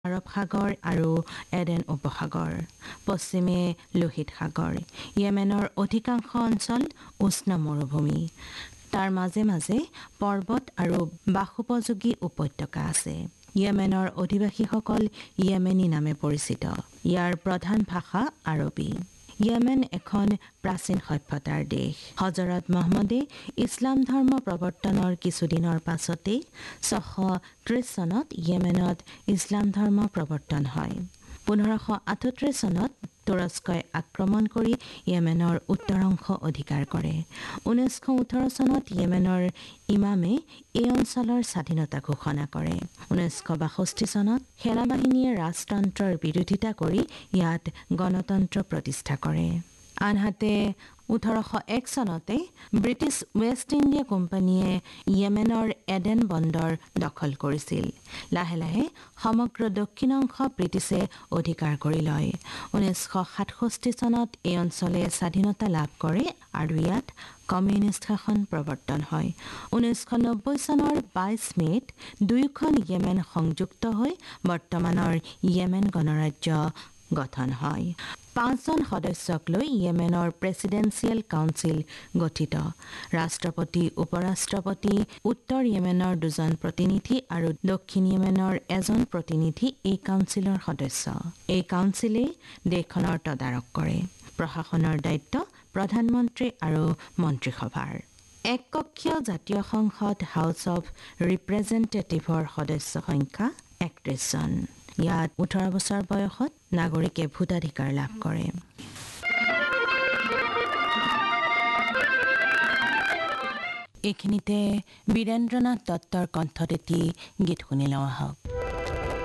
আৰব সাগৰ আৰু এডেন উপসাগৰ, পশ্চিমে লোহিত সাগৰ। য়েমেনৰ অধিকাংশ অঞ্চল উষ্ণ মৰুভূমি। তাৰ মাজে মাজে পৰ্বত আৰু বাসোপযোগী উপত্যকা আছে। য়েমেনৰ অধিবাসীসকল য়েমেনী নামে পৰিচিত। ইয়াৰ প্ৰধান ভাষা আৰবী। য়েমেন এখন প্ৰাচীন সভ্যতাৰ দেশ। হজৰত মহম্মদে ইছলাম ধৰ্ম প্ৰৱৰ্তনৰ কিছুদিনৰ পাছতেই 630 চনত য়েমেনত ইছলাম ধৰ্ম প্ৰৱৰ্তন হয়। 1538 চনত তুৰস্কই আক্ৰমণ কৰি য়েমেনৰ উত্তৰ অংশ অধিকাৰ কৰে। 1918 চনত য়েমেনৰ ইমামে এই অঞ্চলৰ স্বাধীনতা ঘোষণা কৰে। 1962 চনত সেনাবাহিনীয়ে ৰাজতন্ত্ৰৰ বিৰোধিতা কৰি ইয়াত গণতন্ত্ৰ প্ৰতিষ্ঠা কৰে। আনহাতে 1801 চনতে ব্ৰিটিছ ৱেষ্ট ইণ্ডিয়া কোম্পানীয়ে য়েমেনৰ এডেন বন্দৰ দখল কৰিছিল। লাহে লাহে সমগ্ৰ দক্ষিণ অংশ ব্ৰিটিছে অধিকাৰ কৰি লয়। 1967 চনত এই অঞ্চলে স্বাধীনতা লাভ কৰে আৰু ইয়াত কমিউনিষ্ট শাসন প্ৰৱৰ্তন হয়। 1990 চনৰ 22 মে'ত দুয়োখন য়েমেন সংযুক্ত হৈ বৰ্তমানৰ য়েমেন গণৰাজ্য গঠন হয়। 5জন সদস্যক লৈ য়েমেনৰ প্ৰেছিডেন্সিয়েল কাউন্সিল গঠিত। ৰাষ্ট্ৰপতি, উপৰাষ্ট্ৰপতি, উত্তৰ য়েমেনৰ 2জন প্ৰতিনিধি আৰু দক্ষিণ য়েমেনৰ 1জন প্ৰতিনিধি এই কাউন্সিলৰ সদস্য। এই কাউন্সিলেই দেশখনৰ তদাৰক কৰে। প্ৰশাসনৰ দায়িত্ব প্ৰধানমন্ত্ৰী আৰু মন্ত্ৰীসভাৰ। এককক্ষীয় জাতীয় সংসদ হাউচ অৱ ৰিপ্ৰেজেণ্টেটিভৰ সদস্য সংখ্যা 31 জন। ইয়াত 18 বছৰ বয়সত নাগৰিকে ভোটাধিকাৰ লাভ কৰে। এইখিনিতে বীৰেন্দ্ৰনাথ দত্তৰ কণ্ঠত এটি গীত শুনি লওঁ আহক।